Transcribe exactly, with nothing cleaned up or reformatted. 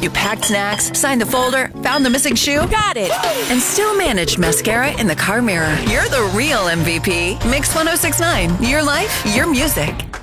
You packed snacks, signed the folder, found the missing shoe. Got it. And still managed mascara in the car mirror. You're the real M V P. Mix one oh six point nine. Your life, your music.